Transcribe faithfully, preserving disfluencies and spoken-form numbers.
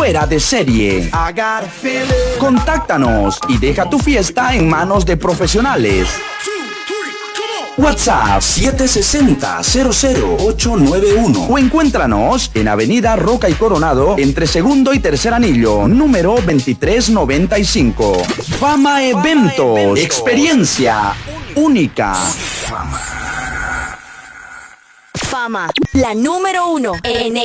fuera de serie. Contáctanos y deja tu fiesta en manos de profesionales. WhatsApp siete seis cero, cero cero ocho nueve uno o encuéntranos en Avenida Roca y Coronado entre segundo y tercer anillo, número veintitrés noventa y cinco. Fama Eventos, experiencia única. Fama, la número uno en